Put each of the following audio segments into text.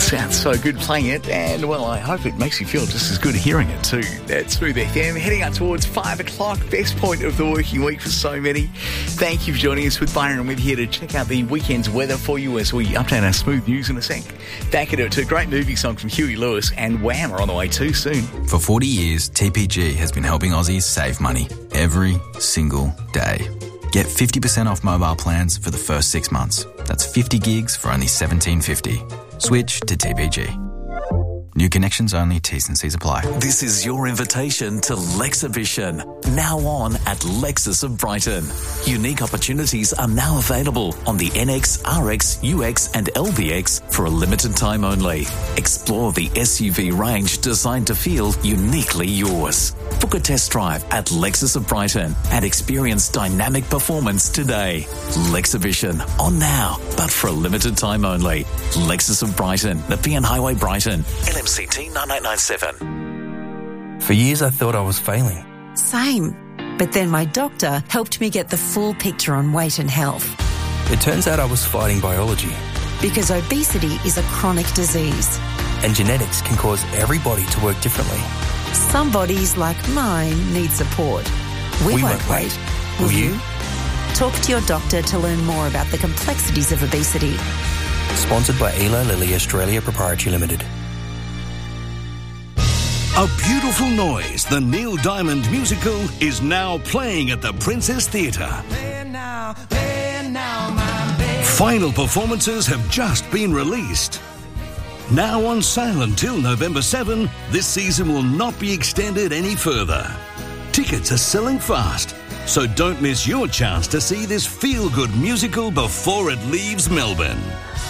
Sounds so good playing it, and well, I hope it makes you feel just as good hearing it too. That's Smooth FM, heading up towards 5 o'clock, best point of the working week for so many. Thank you for joining us with Byron. We're here to check out the weekend's weather for you as we update our smooth news in a sec. Back at it to a great movie song from Huey Lewis, and Wham are on the way too soon. For 40 years, TPG has been helping Aussies save money every single day. Get 50% off mobile plans for the first 6 months. That's 50 gigs for only $17.50. Switch to TPG. New connections only, T's and C's apply. This is your invitation to Lexibition, now on at Lexus of Brighton. Unique opportunities are now available on the NX, RX, UX and LBX for a limited time only. Explore the SUV range designed to feel uniquely yours. Book a test drive at Lexus of Brighton and experience dynamic performance today. Lexibition, on now, but for a limited time only. Lexus of Brighton, Nepean Highway, Brighton. LMCT 9897. For years I thought I was failing. Same. But then my doctor helped me get the full picture on weight and health. It turns out I was fighting biology. Because obesity is a chronic disease. And genetics can cause every body to work differently. Some bodies, like mine, need support. We won't wait. Will you? Talk to your doctor to learn more about the complexities of obesity. Sponsored by Eli Lilly Australia Proprietary Limited. A Beautiful Noise, the Neil Diamond musical, is now playing at the Princess Theatre. Final performances have just been released. Now on sale until November 7, this season will not be extended any further. Tickets are selling fast, so don't miss your chance to see this feel-good musical before it leaves Melbourne.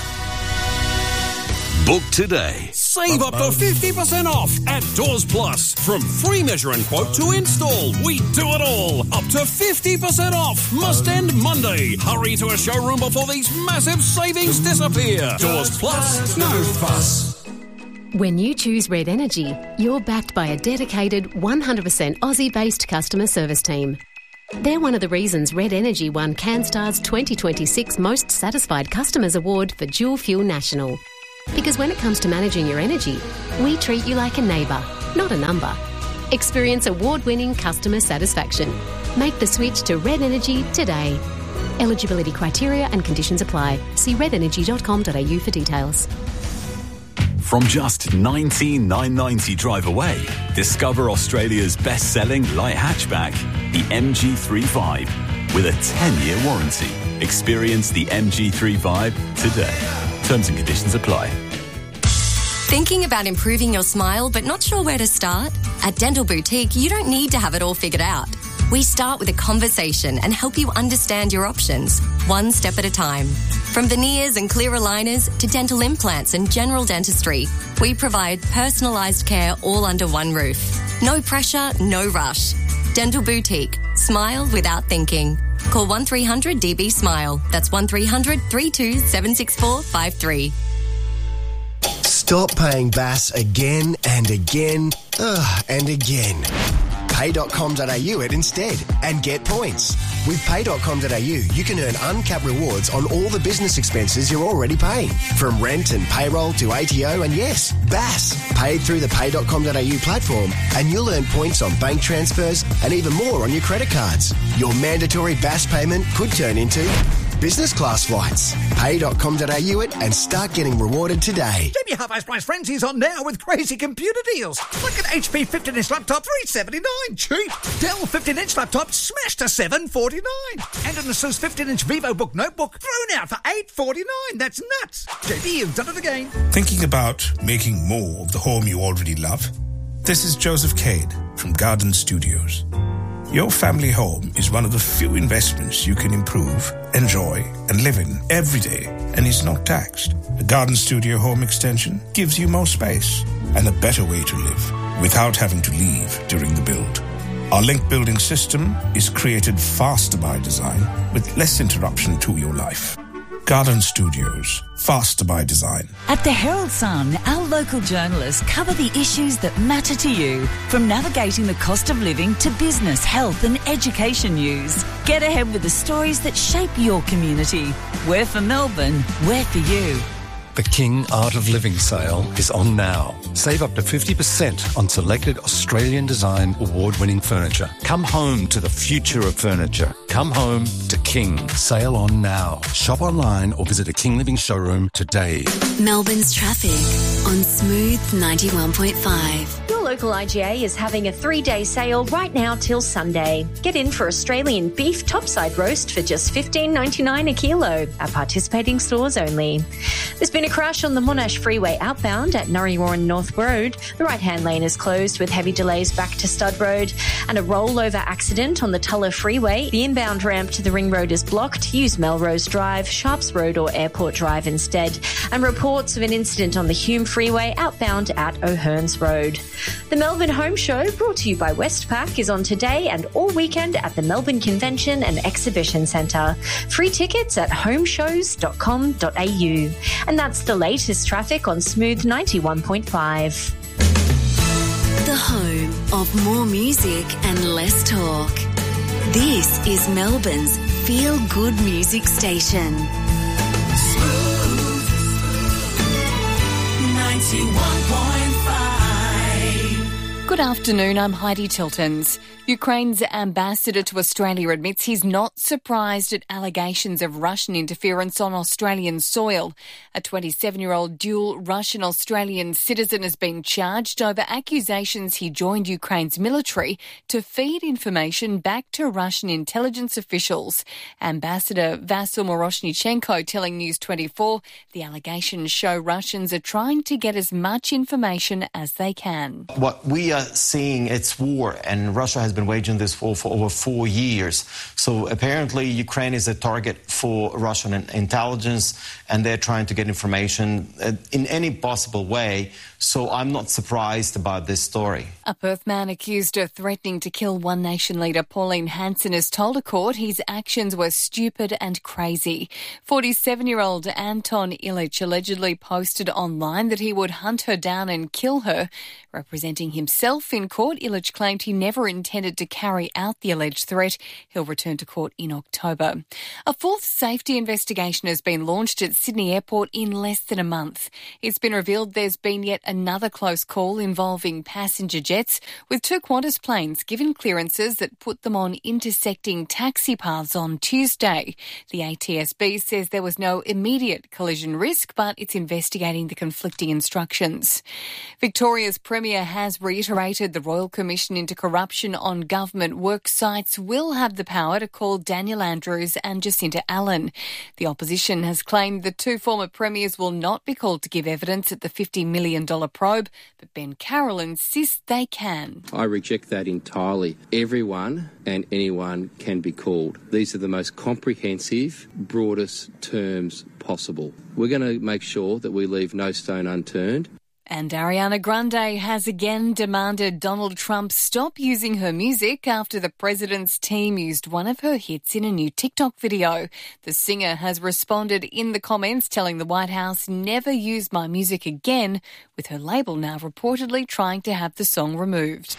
Book today. Save up to 50% off at Doors Plus. From free measure and quote to install, we do it all. Up to 50% off. Must end Monday. Hurry to a showroom before these massive savings disappear. Doors Plus, no fuss. When you choose Red Energy, you're backed by a dedicated 100% Aussie-based customer service team. They're one of the reasons Red Energy won CanStar's 2026 Most Satisfied Customers Award for Dual Fuel National. Because when it comes to managing your energy, we treat you like a neighbour, not a number. Experience award-winning customer satisfaction. Make the switch to Red Energy today. Eligibility criteria and conditions apply. See redenergy.com.au for details. From just $19,990 drive away, discover Australia's best-selling light hatchback, the MG35, with a 10-year warranty. Experience the MG35 today. Terms and conditions apply. Thinking about improving your smile but not sure where to start? At Dental Boutique, you don't need to have it all figured out. We start with a conversation and help you understand your options, one step at a time. From veneers and clear aligners to dental implants and general dentistry, we provide personalised care all under one roof. No pressure, no rush. Dental Boutique. Smile without thinking. Call 1300 DB Smile. That's 1300 32 764 53. Stop paying BAS again and again and again. Pay.com.au it instead and get points. With Pay.com.au, you can earn uncapped rewards on all the business expenses you're already paying. From rent and payroll to ATO and yes, BAS. Paid through the Pay.com.au platform and you'll earn points on bank transfers and even more on your credit cards. Your mandatory BAS payment could turn into business class flights. Pay.com.au it and start getting rewarded today. JB Half-Ice Price Frenzy's on now with crazy computer deals. Like an HP 15-inch laptop, $379. Cheap. Dell 15-inch laptop smashed to $749. And an Asus 15-inch VivoBook notebook thrown out for $849. That's nuts. JB, you've done it again. Thinking about making more of the home you already love? This is Joseph Cade from Garden Studios. Your family home is one of the few investments you can improve, enjoy, and live in every day, and is not taxed. A Garden Studio home extension gives you more space and a better way to live without having to leave during the build. Our link building system is created faster by design with less interruption to your life. Garden Studios, faster by design. At the Herald Sun, our local journalists cover the issues that matter to you, from navigating the cost of living to business, health and education news. Get ahead with the stories that shape your community. We're for Melbourne, we're for you. The King Art of Living sale is on now. Save up to 50% on selected Australian design award-winning furniture. Come home to the future of furniture. Come home to King. Sale on now. Shop online or visit a King Living showroom today. Melbourne's traffic on Smooth 91.5. Your local IGA is having a 3-day sale right now till Sunday. Get in for Australian beef topside roast for just $15.99 a kilo at participating stores only. There's been a crash on the Monash Freeway outbound at Norrie Warren North Road. The right-hand lane is closed with heavy delays back to Stud Road, and a rollover accident on the Tulla Freeway. The inbound ramp to the Ring Road is blocked. Use Melrose Drive, Sharps Road or Airport Drive instead. And reports of an incident on the Hume Freeway outbound at O'Hearns Road. The Melbourne Home Show, brought to you by Westpac, is on today and all weekend at the Melbourne Convention and Exhibition Centre. Free tickets at homeshows.com.au. And that's the latest traffic on Smooth 91.5. The home of more music and less talk. This is Melbourne's feel-good music station. Smooth 91.5. Good afternoon, I'm Heidi Tiltons. Ukraine's ambassador to Australia admits he's not surprised at allegations of Russian interference on Australian soil. A 27-year-old dual Russian-Australian citizen has been charged over accusations he joined Ukraine's military to feed information back to Russian intelligence officials. Ambassador Vasyl Moroshnichenko telling News 24 the allegations show Russians are trying to get as much information as they can. What we are seeing, it's war, and Russia has been waging this war for over 4 years. So apparently Ukraine is a target for Russian intelligence, and they're trying to get information in any possible way. So I'm not surprised about this story. A Perth man accused of threatening to kill One Nation leader Pauline Hanson has told a court his actions were stupid and crazy. 47-year-old Anton Illich allegedly posted online that he would hunt her down and kill her. Representing himself in court, Illich claimed he never intended to carry out the alleged threat. He'll return to court in October. A fourth safety investigation has been launched at Sydney Airport in less than a month. It's been revealed there's been yet another close call involving passenger jets, with two Qantas planes given clearances that put them on intersecting taxi paths on Tuesday. The ATSB says there was no immediate collision risk, but it's investigating the conflicting instructions. Victoria's Premier has reiterated the Royal Commission into Corruption on Government work sites will have the power to call Daniel Andrews and Jacinta Allen. The opposition has claimed the two former premiers will not be called to give evidence at the $50 million probe, but Ben Carroll insists they can. I reject that entirely. Everyone and anyone can be called. These are the most comprehensive, broadest terms possible. We're going to make sure that we leave no stone unturned. And Ariana Grande has again demanded Donald Trump stop using her music after the president's team used one of her hits in a new TikTok video. The singer has responded in the comments telling the White House never use my music again, with her label now reportedly trying to have the song removed.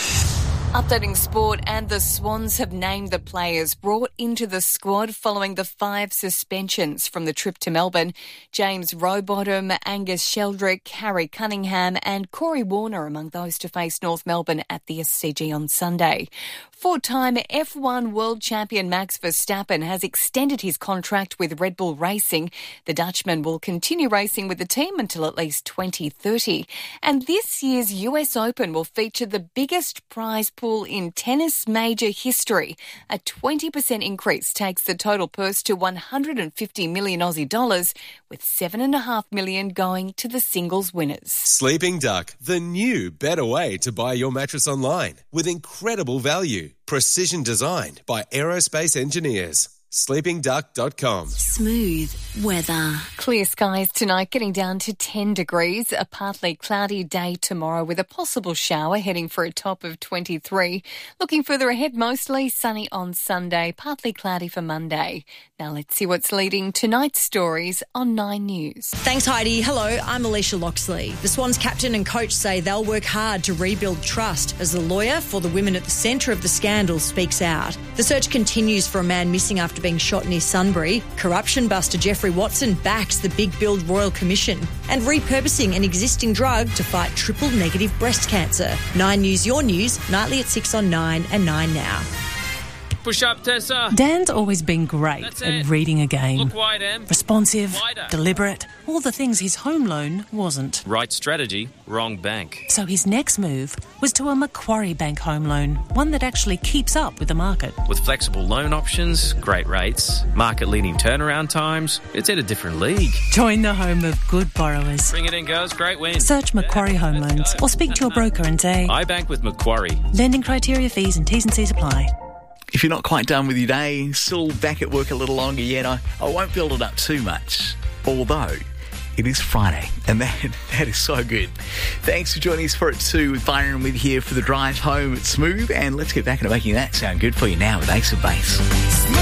Updating sport, and the Swans have named the players brought into the squad following the 5 suspensions from the trip to Melbourne. James Rowbottom, Angus Sheldrick, Harry Cunningham and Corey Warner among those to face North Melbourne at the SCG on Sunday. 4-time F1 world champion Max Verstappen has extended his contract with Red Bull Racing. The Dutchman will continue racing with the team until at least 2030. And this year's US Open will feature the biggest prize pool in tennis major history. A 20% increase takes the total purse to 150 million Aussie dollars, with $7.5 million going to the singles winners. Sleeping Duck, the new better way to buy your mattress online with incredible value. Precision designed by aerospace engineers. sleepingduck.com. Smooth weather. Clear skies tonight, getting down to 10 degrees. A partly cloudy day tomorrow with a possible shower, heading for a top of 23. Looking further ahead, mostly sunny on Sunday, partly cloudy for Monday. Now let's see what's leading tonight's stories on 9 News. Thanks, Heidi. Hello, I'm Alicia Loxley. The Swans captain and coach say they'll work hard to rebuild trust as the lawyer for the women at the centre of the scandal speaks out. The search continues for a man missing after after being shot near Sunbury. Corruption buster Jeffrey Watson backs the Big Build Royal Commission. And repurposing an existing drug to fight triple-negative breast cancer. 9 News Your News, nightly at 6 on 9 and 9 now. Push up, Tessa. Dan's always been great at reading a game. Look wide, Em. Responsive, Wider. deliberate, all the things his home loan wasn't. Right strategy, wrong bank. So his next move was to a Macquarie Bank home loan, one that actually keeps up with the market. With flexible loan options, great rates, market-leading turnaround times, it's in a different league. Join the home of good borrowers. Bring it in, girls. Great win. Search Macquarie Home Loans or speak to your broker and say, I bank with Macquarie. Lending criteria, fees and T's and C's apply. If you're not quite done with your day, still back at work a little longer yet, I won't build it up too much. Although, it is Friday, and that is so good. Thanks for joining us for it too, with Byron with here for the drive home at Smooth, and let's get back into making that sound good for you now with Ace of Base.